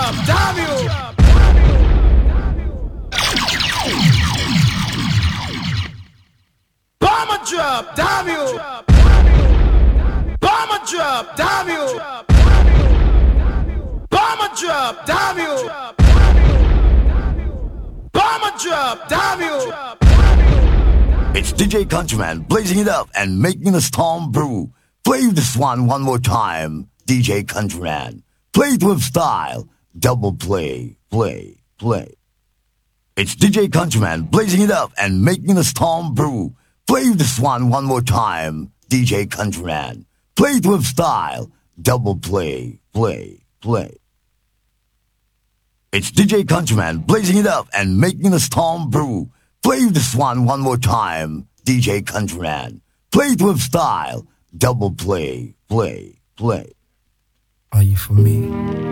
drop, damn you. Bomber drop, damn you. Bomber drop, damn you. Bomber drop, damn you. Bomber drop, damn you. It's DJ Countryman blazing it up and making the storm brew. Play this one more time, DJ Countryman. Play it with style. Double play, play, play. It's DJ Countryman blazing it up and making the storm brew. Play this one more time, DJ Countryman. Play it with style. Double play, play, play. It's DJ Countryman blazing it up and making the storm brew. Play this one more time, DJ Countryman. Play it with style. Double play, play, play. Are you for me?